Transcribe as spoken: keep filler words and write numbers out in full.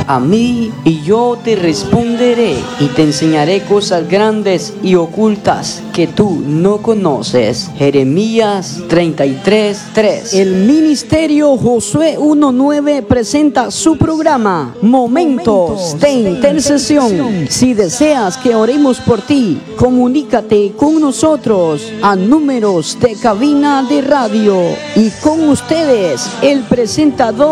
a mí y yo te responderé y te enseñaré cosas grandes y ocultas que tú no conoces. Jeremías treinta y tres, tres. El Ministerio Josué uno nueve presenta su programa Momentos de Intercesión. Si deseas que oremos por ti, comunícate con nosotros a números de cabina de radio. Y con ustedes, el presentador